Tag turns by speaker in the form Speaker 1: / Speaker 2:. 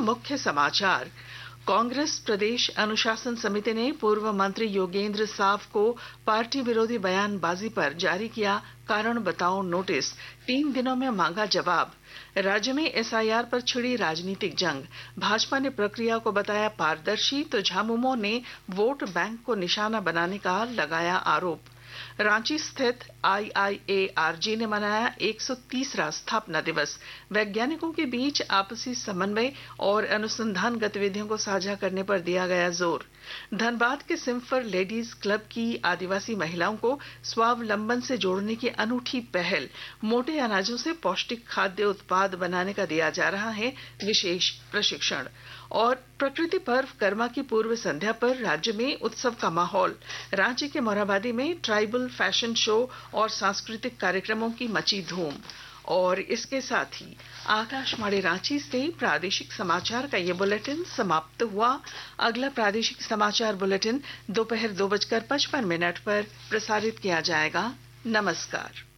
Speaker 1: मुख्य समाचार। कांग्रेस प्रदेश अनुशासन समिति ने पूर्व मंत्री योगेंद्र साव को पार्टी विरोधी बयानबाजी पर जारी किया कारण बताओ नोटिस, 3 दिनों में मांगा जवाब। राज्य में एसआईआर पर छिड़ी राजनीतिक जंग, भाजपा ने प्रक्रिया को बताया पारदर्शी तो झामुमो ने वोट बैंक को निशाना बनाने का लगाया आरोप। रांची स्थित आईआईएआरजी ने मनाया 130वां स्थापना दिवस, वैज्ञानिकों के बीच आपसी समन्वय और अनुसंधान गतिविधियों को साझा करने पर दिया गया जोर। धनबाद के सिम्फर लेडीज क्लब की आदिवासी महिलाओं को स्वावलंबन से जोड़ने की अनूठी पहल, मोटे अनाजों से पौष्टिक खाद्य उत्पाद बनाने का दिया जा रहा है विशेष प्रशिक्षण। और प्रकृति पर्व कर्मा की पूर्व संध्या पर राज्य में उत्सव का माहौल, रांची के मोरहाबादी में ट्राइबल फैशन शो और सांस्कृतिक कार्यक्रमों की मची धूम। और इसके साथ ही आकाशवाणी रांची से प्रादेशिक समाचार का ये बुलेटिन समाप्त हुआ। अगला प्रादेशिक समाचार बुलेटिन दोपहर 2:55 पर प्रसारित किया जाएगा। नमस्कार।